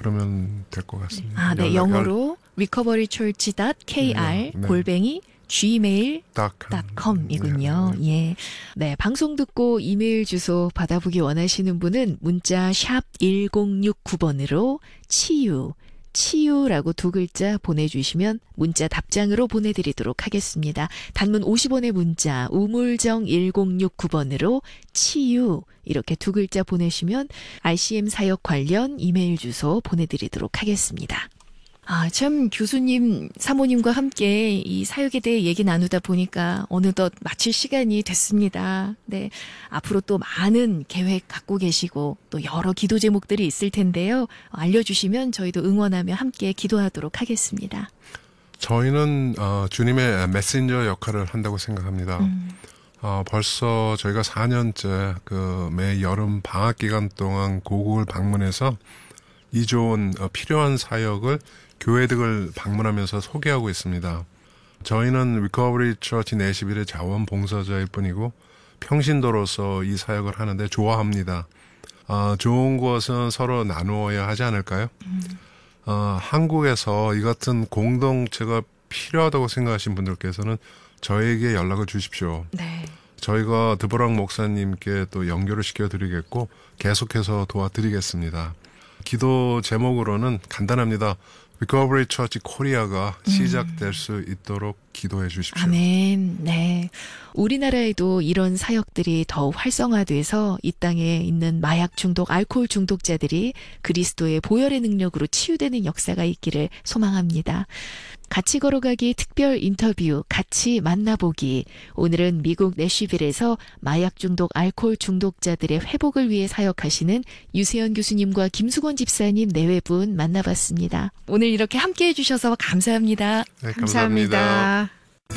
그러면 될 것 같습니다. 네. 영어로 recoverychurch.kr 골뱅이 gmail.com이군요. 예. 네. 방송 듣고 이메일 주소 받아보기 원하시는 분은 문자 샵 1069번으로 치유라고 두 글자 보내주시면 문자 답장으로 보내드리도록 하겠습니다. 단문 50원의 문자 우물정 1069번으로 치유 이렇게 두 글자 보내시면 RCM 사역 관련 이메일 주소 보내드리도록 하겠습니다. 참 교수님, 사모님과 함께 이 사역에 대해 얘기 나누다 보니까 어느덧 마칠 시간이 됐습니다. 네, 앞으로 또 많은 계획 갖고 계시고 또 여러 기도 제목들이 있을 텐데요. 알려주시면 저희도 응원하며 함께 기도하도록 하겠습니다. 저희는 주님의 메신저 역할을 한다고 생각합니다. 벌써 저희가 4년째 매 여름 방학 기간 동안 고국을 방문해서 이 좋은 필요한 사역을 교회들을 방문하면서 소개하고 있습니다. 저희는 리커버리 처치 내시빌의 자원봉사자일 뿐이고 평신도로서 이 사역을 하는데 좋아합니다. 좋은 것은 서로 나누어야 하지 않을까요? 한국에서 이 같은 공동체가 필요하다고 생각하신 분들께서는 저에게 연락을 주십시오. 네. 저희가 드보락 목사님께 또 연결을 시켜드리겠고 계속해서 도와드리겠습니다. 기도 제목으로는 간단합니다. 리커버리 처치 코리아가 시작될 수 있도록 기도해 주십시오. 아멘. 네. 우리나라에도 이런 사역들이 더 활성화돼서 이 땅에 있는 마약 중독, 알코올 중독자들이 그리스도의 보혈의 능력으로 치유되는 역사가 있기를 소망합니다. 같이 걸어가기 특별 인터뷰, 같이 만나보기. 오늘은 미국 내쉬빌에서 마약 중독, 알코올 중독자들의 회복을 위해 사역하시는 유세연 교수님과 김수건 집사님 네 분 만나봤습니다. 오늘 이렇게 함께해 주셔서 감사합니다. 네, 감사합니다.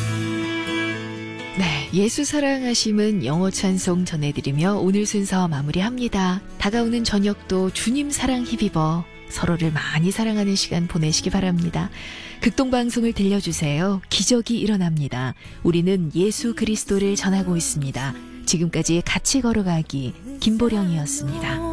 네, 예수 사랑하심은 영어 찬송 전해드리며 오늘 순서 마무리합니다. 다가오는 저녁도 주님 사랑 힘입어 서로를 많이 사랑하는 시간 보내시기 바랍니다. 극동방송을 들려주세요. 기적이 일어납니다. 우리는 예수 그리스도를 전하고 있습니다. 지금까지 같이 걸어가기 김보령이었습니다.